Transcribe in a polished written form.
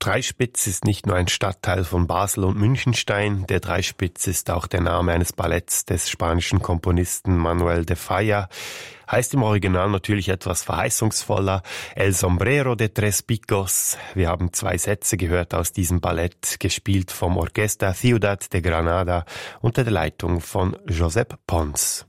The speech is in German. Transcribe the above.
Dreispitz ist nicht nur ein Stadtteil von Basel und Münchenstein. Der Dreispitz ist auch der Name eines Balletts des spanischen Komponisten Manuel de Falla. Heißt im Original natürlich etwas verheißungsvoller. El Sombrero de Tres Picos. Wir haben 2 Sätze gehört aus diesem Ballett, gespielt vom Orchester Ciudad de Granada unter der Leitung von Josep Pons.